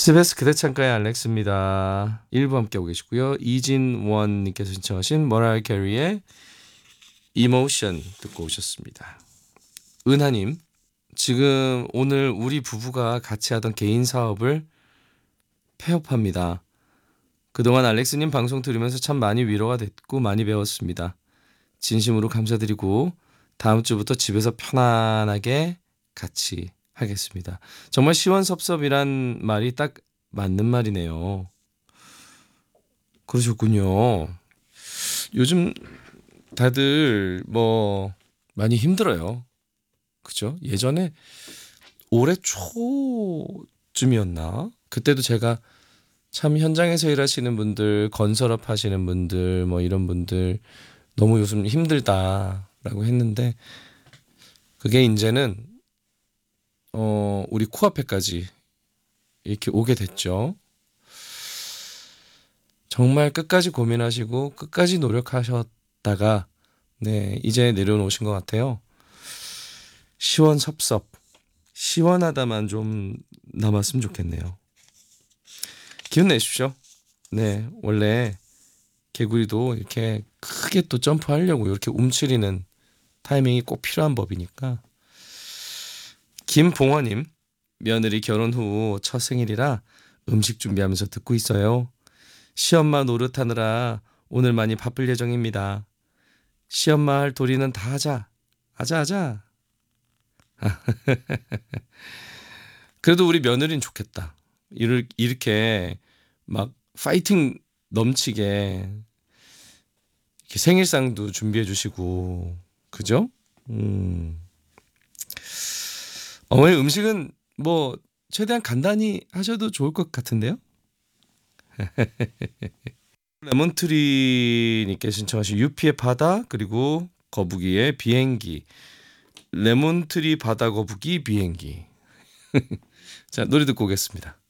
스베스 그대 창가의 알렉스입니다. 1부 함께하고 계시고요. 이진원님께서 신청하신 머라이어 캐리의 이모션 듣고 오셨습니다. 은하님, 지금 오늘 우리 부부가 같이 하던 개인 사업을 폐업합니다. 그동안 알렉스님 방송 들으면서 참 많이 위로가 됐고 많이 배웠습니다. 진심으로 감사드리고 다음 주부터 집에서 편안하게 같이 하겠습니다. 정말 시원섭섭이란 말이 딱 맞는 말이네요. 그러셨군요. 요즘 다들 뭐 많이 힘들어요. 그죠? 예전에 올해 초쯤이었나? 그때도 제가 참 현장에서 일하시는 분들, 건설업 하시는 분들, 뭐 이런 분들 너무 요즘 힘들다라고 했는데 그게 이제는 우리 코앞에까지 이렇게 오게 됐죠. 정말 끝까지 고민하시고 끝까지 노력하셨다가 네, 이제 내려놓으신 것 같아요. 시원섭섭. 시원하다만 좀 남았으면 좋겠네요. 기운 내십시오. 네, 원래 개구리도 이렇게 크게 또 점프하려고 이렇게 움츠리는 타이밍이 꼭 필요한 법이니까. 김봉화님, 며느리 결혼 후 첫 생일이라 음식 준비하면서 듣고 있어요. 시엄마 노릇하느라 오늘 많이 바쁠 예정입니다. 시엄마 할 도리는 다 하자. 하자. 그래도 우리 며느리는 좋겠다. 이렇게 막 파이팅 넘치게 이렇게 생일상도 준비해 주시고 그죠? 어머니 음식은 뭐 최대한 간단히 하셔도 좋을 것 같은데요. 레몬트리님께 신청하신 유피의 바다 그리고 거북이의 비행기. 레몬트리 바다 거북이 비행기. 자, 노래 듣고 오겠습니다.